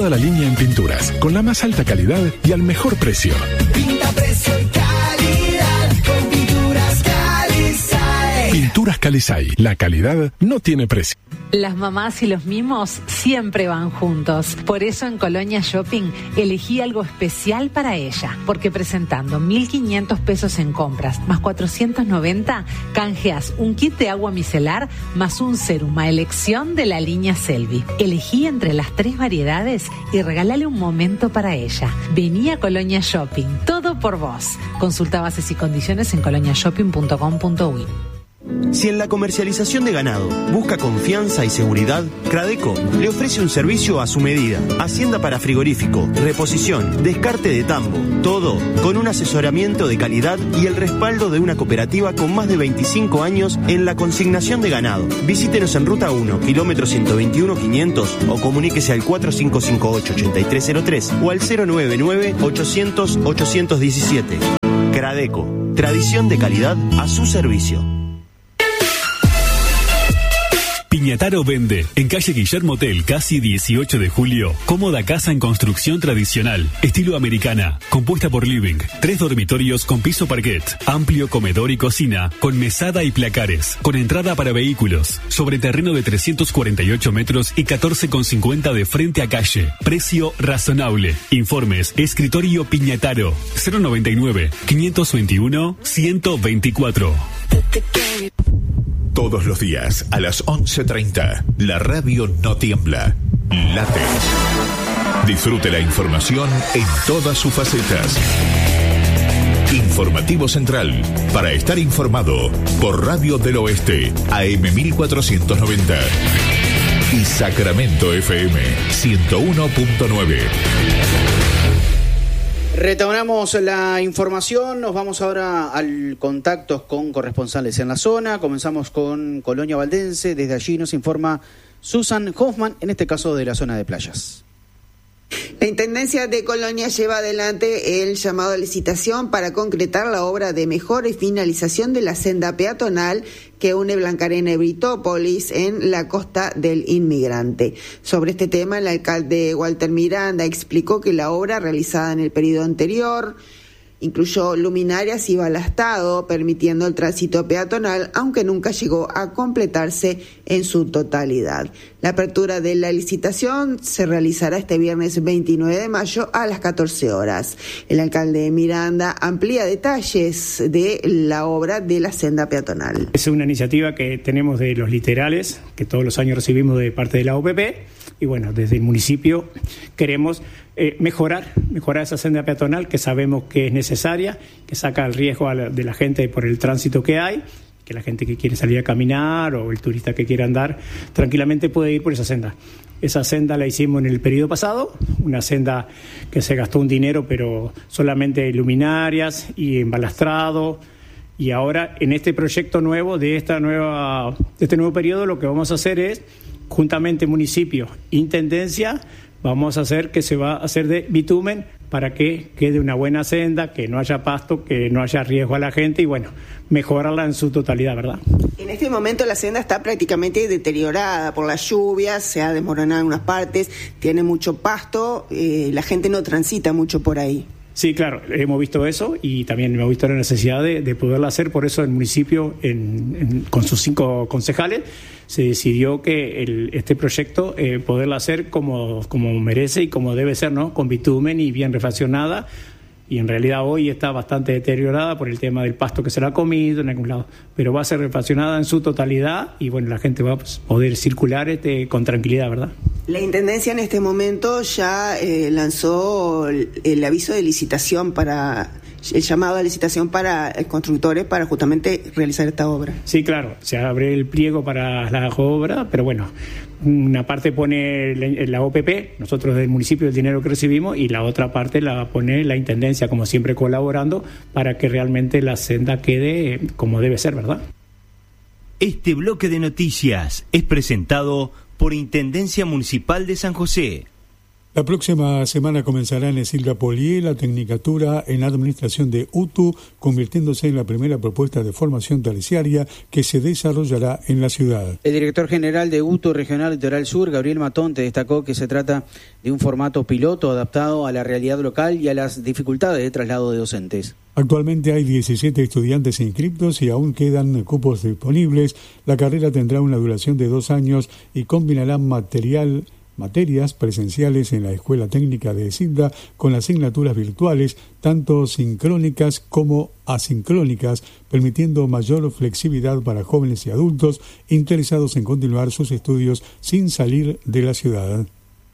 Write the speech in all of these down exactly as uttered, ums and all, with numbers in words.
toda la línea en pinturas, con la más alta calidad y al mejor precio. Pinta, precio y calidad con Pinturas Calisay. Pinturas Calisay, la calidad no tiene precio. Las mamás y los mimos siempre van juntos. Por eso en Colonia Shopping elegí algo especial para ella. Porque presentando mil quinientos pesos en compras más cuatrocientos noventa, canjeas un kit de agua micelar más un serum a elección de la línea Selvi. Elegí entre las tres variedades y regálale un momento para ella. Vení a Colonia Shopping. Todo por vos. Consulta bases y condiciones en colonia shopping punto com punto uy. Si en la comercialización de ganado busca confianza y seguridad, Cradeco le ofrece un servicio a su medida. Hacienda para frigorífico, reposición, descarte de tambo, todo con un asesoramiento de calidad y el respaldo de una cooperativa con más de veinticinco años en la consignación de ganado. Visítenos en Ruta uno, kilómetro ciento veintiuno quinientos o comuníquese al cuatro cinco cinco ocho, ocho tres cero tres o al cero nueve nueve, ochocientos, ochocientos diecisiete. Cradeco, tradición de calidad a su servicio. Piñataro vende, en calle Guillermo Tell, casi dieciocho de julio, cómoda casa en construcción tradicional, estilo americana, compuesta por living, tres dormitorios con piso parquet, amplio comedor y cocina, con mesada y placares, con entrada para vehículos, sobre terreno de trescientos cuarenta y ocho metros y catorce con cincuenta de frente a calle, precio razonable. Informes, escritorio Piñataro, cero noventa y nueve, quinientos veintiuno, ciento veinticuatro. Todos los días a las once treinta, la radio no tiembla, late. Disfrute la información en todas sus facetas. Informativo Central, para estar informado, por Radio del Oeste, A M mil cuatrocientos noventa. Y Sacramento F M, ciento uno punto nueve. Retornamos la información, nos vamos ahora al contacto con corresponsales en la zona. Comenzamos con Colonia Valdense, desde allí nos informa Susan Hoffman, en este caso de la zona de playas. La Intendencia de Colonia lleva adelante el llamado a licitación para concretar la obra de mejora y finalización de la senda peatonal que une Blancarena y Britópolis en la costa del Inmigrante. Sobre este tema, el alcalde Walter Miranda explicó que la obra realizada en el periodo anterior incluyó luminarias y balastado, permitiendo el tránsito peatonal, aunque nunca llegó a completarse en su totalidad. La apertura de la licitación se realizará este viernes veintinueve de mayo a las catorce horas. El alcalde Miranda amplía detalles de la obra de la senda peatonal. Es una iniciativa que tenemos de los literales, que todos los años recibimos de parte de la O P P, y bueno, desde el municipio queremos eh, mejorar, mejorar esa senda peatonal que sabemos que es necesaria, que saca el riesgo a la, de la gente por el tránsito que hay, que la gente que quiere salir a caminar o el turista que quiere andar tranquilamente puede ir por esa senda. Esa senda la hicimos en el periodo pasado, una senda que se gastó un dinero, pero solamente luminarias y embalastrado. Y ahora en este proyecto nuevo de esta nueva de este nuevo periodo lo que vamos a hacer es, juntamente municipio, intendencia, vamos a hacer que se va a hacer de bitumen para que quede una buena senda, que no haya pasto, que no haya riesgo a la gente y bueno, mejorarla en su totalidad, ¿verdad? En este momento la senda está prácticamente deteriorada por las lluvias, se ha desmoronado en unas partes, tiene mucho pasto, eh, la gente no transita mucho por ahí. Sí, claro, hemos visto eso y también hemos visto la necesidad de, de poderla hacer, por eso el municipio, en, en, con sus cinco concejales, se decidió que el, este proyecto eh, poderla hacer como, como merece y como debe ser, ¿no? Con bitumen y bien refaccionada. Y en realidad hoy está bastante deteriorada por el tema del pasto que se la ha comido en algún lado, pero va a ser refaccionada en su totalidad y bueno, la gente va a poder circular este, con tranquilidad, ¿verdad? La Intendencia en este momento ya eh, lanzó el, el aviso de licitación para, el llamado a licitación para constructores para justamente realizar esta obra. Sí, claro, se abre el pliego para la obra, pero bueno, una parte pone la, la O P P, nosotros del municipio el dinero que recibimos, y la otra parte la pone la Intendencia, como siempre colaborando, para que realmente la senda quede como debe ser, ¿verdad? Este bloque de noticias es presentado por Intendencia Municipal de San José. La próxima semana comenzará en Esilda Polié la Tecnicatura en Administración de U T U, convirtiéndose en la primera propuesta de formación terciaria que se desarrollará en la ciudad. El director general de U T U Regional Litoral Sur, Gabriel Matonte, destacó que se trata de un formato piloto adaptado a la realidad local y a las dificultades de traslado de docentes. Actualmente hay diecisiete estudiantes inscriptos y aún quedan cupos disponibles. La carrera tendrá una duración de dos años y combinará material materias presenciales en la Escuela Técnica de Esilda con asignaturas virtuales, tanto sincrónicas como asincrónicas, permitiendo mayor flexibilidad para jóvenes y adultos interesados en continuar sus estudios sin salir de la ciudad.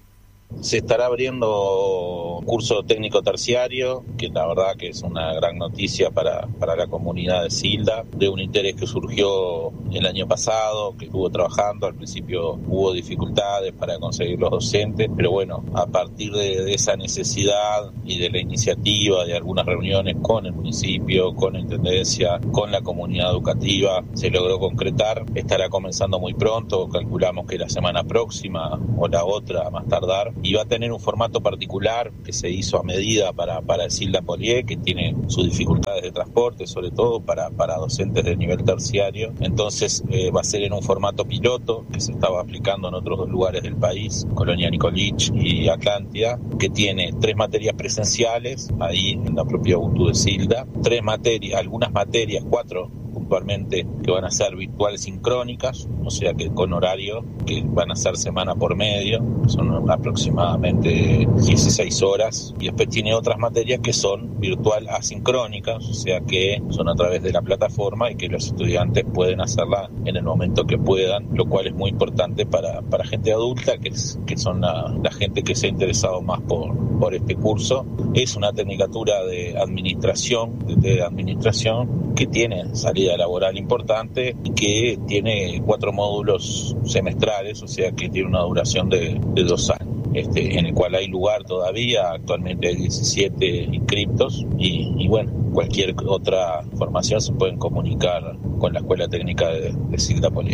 Se estará abriendo un curso técnico terciario, que la verdad que es una gran noticia para, para la comunidad de Esilda, de un interés que surgió el año pasado, que estuvo trabajando. Al principio hubo dificultades para conseguir los docentes, pero bueno, a partir de, de esa necesidad y de la iniciativa de algunas reuniones con el municipio, con la intendencia, con la comunidad educativa, se logró concretar. Estará comenzando muy pronto, calculamos que la semana próxima o la otra más tardar, y va a tener un formato particular que se hizo a medida para, para Esilda Polié, que tiene sus dificultades de transporte, sobre todo para, para docentes de nivel terciario. Entonces eh, va a ser en un formato piloto que se estaba aplicando en otros dos lugares del país, Colonia Nicolich y Atlántida, que tiene tres materias presenciales ahí en la propia U T U de Esilda, tres materias, algunas materias, cuatro puntualmente, que van a ser virtuales sincrónicas, o sea que con horario que van a ser semana por medio, son aproximadamente dieciséis horas, y después tiene otras materias que son virtual asincrónicas, o sea que son a través de la plataforma y que los estudiantes pueden hacerla en el momento que puedan, lo cual es muy importante para, para gente adulta, que, es, que son la, la gente que se ha interesado más por, por este curso. Es una tecnicatura de administración, de, de administración que tiene salida laboral importante y que tiene cuatro módulos semestrales, o sea que tiene una duración de, de dos años. Este, en el cual hay lugar todavía, actualmente hay diecisiete inscriptos y, y bueno, cualquier otra información se pueden comunicar con la Escuela Técnica de, de Esilda Polié.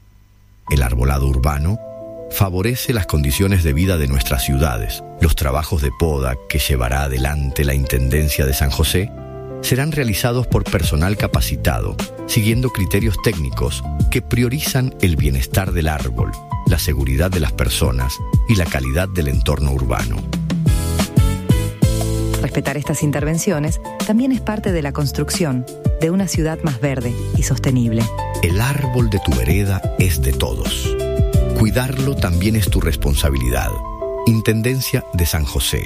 El arbolado urbano favorece las condiciones de vida de nuestras ciudades. Los trabajos de poda que llevará adelante la Intendencia de San José serán realizados por personal capacitado, siguiendo criterios técnicos que priorizan el bienestar del árbol, la seguridad de las personas y la calidad del entorno urbano. Respetar estas intervenciones también es parte de la construcción de una ciudad más verde y sostenible. El árbol de tu vereda es de todos. Cuidarlo también es tu responsabilidad. Intendencia de San José.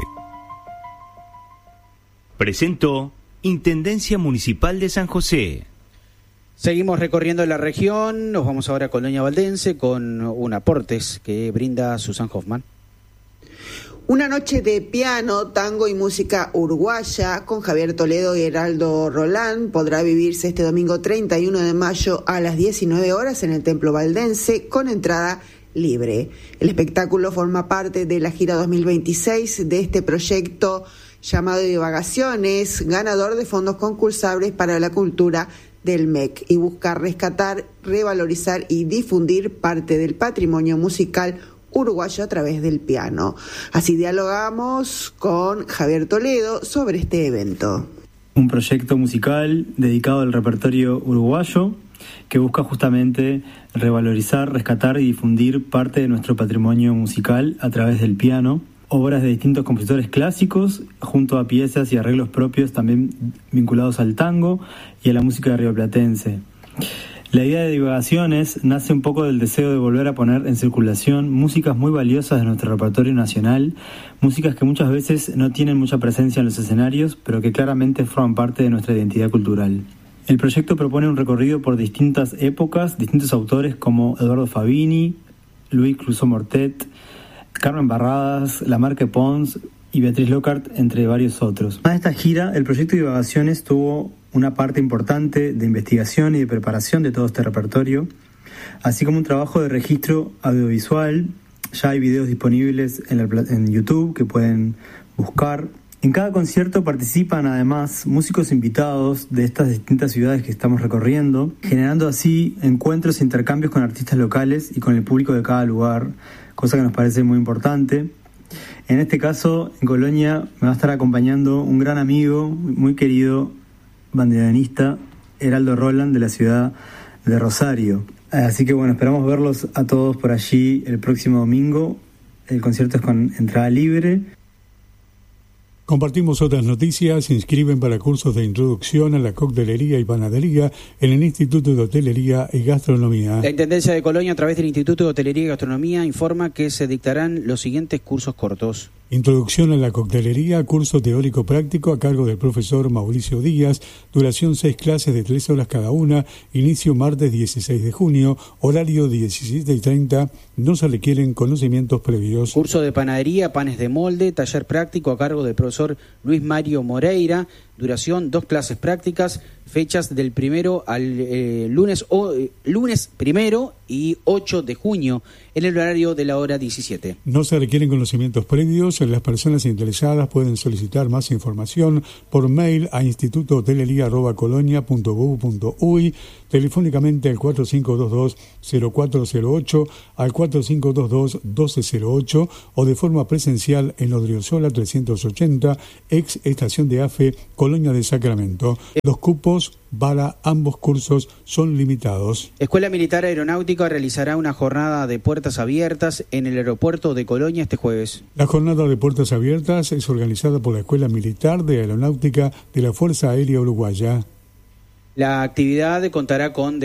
Presentó Intendencia Municipal de San José. Seguimos recorriendo la región, nos vamos ahora a Colonia Valdense con un aportes que brinda Susan Hoffman. Una noche de piano, tango y música uruguaya con Javier Toledo y Heraldo Roland podrá vivirse este domingo treinta y uno de mayo a las diecinueve horas en el Templo Valdense con entrada libre. El espectáculo forma parte de la gira dos mil veintiséis de este proyecto llamado Divagaciones, ganador de fondos concursables para la cultura del M E C, y busca rescatar, revalorizar y difundir parte del patrimonio musical uruguayo a través del piano. Así dialogamos con Javier Toledo sobre este evento. Un proyecto musical dedicado al repertorio uruguayo que busca justamente revalorizar, rescatar y difundir parte de nuestro patrimonio musical a través del piano. Obras de distintos compositores clásicos, junto a piezas y arreglos propios también vinculados al tango y a la música rioplatense. La idea de Divagaciones nace un poco del deseo de volver a poner en circulación músicas muy valiosas de nuestro repertorio nacional, músicas que muchas veces no tienen mucha presencia en los escenarios, pero que claramente forman parte de nuestra identidad cultural. El proyecto propone un recorrido por distintas épocas, distintos autores como Eduardo Fabini, Luis Clouseau Mortet, Carmen Barradas, Lamarque Pons y Beatriz Lockhart, entre varios otros. En esta gira, el proyecto Divagaciones tuvo una parte importante de investigación y de preparación de todo este repertorio, así como un trabajo de registro audiovisual. Ya hay videos disponibles en, el, en YouTube que pueden buscar. En cada concierto participan además músicos invitados de estas distintas ciudades que estamos recorriendo, generando así encuentros e intercambios con artistas locales y con el público de cada lugar, cosa que nos parece muy importante. En este caso, en Colonia me va a estar acompañando un gran amigo, muy querido bandoneonista, Heraldo Roland, de la ciudad de Rosario. Así que bueno, esperamos verlos a todos por allí el próximo domingo. El concierto es con entrada libre. Compartimos otras noticias. Se inscriben para cursos de introducción a la coctelería y panadería en el Instituto de Hotelería y Gastronomía. La Intendencia de Colonia, a través del Instituto de Hotelería y Gastronomía, informa que se dictarán los siguientes cursos cortos. Introducción a la coctelería, curso teórico práctico a cargo del profesor Mauricio Díaz, duración seis clases de tres horas cada una, inicio martes dieciséis de junio, horario diecisiete y treinta, no se requieren conocimientos previos. Curso de panadería, panes de molde, taller práctico a cargo del profesor Luis Mario Moreira, duración dos clases prácticas, fechas del primero al eh, lunes o eh, lunes primero y ocho de junio en el horario de la hora diecisiete. No se requieren conocimientos previos. Las personas interesadas pueden solicitar más información por mail a instituto hotelería arroba colonia punto gob punto uy, telefónicamente al cuatro cinco dos dos cero cuatro cero ocho, al cuatro cinco dos dos doce cero ocho o de forma presencial en Odriozola trescientos ochenta, ex estación de AFE, Colonia de Sacramento. Los cupos para ambos cursos son limitados. Escuela Militar Aeronáutica realizará una jornada de puertas abiertas en el aeropuerto de Colonia este jueves. La jornada de puertas abiertas es organizada por la Escuela Militar de Aeronáutica de la Fuerza Aérea Uruguaya. La actividad contará con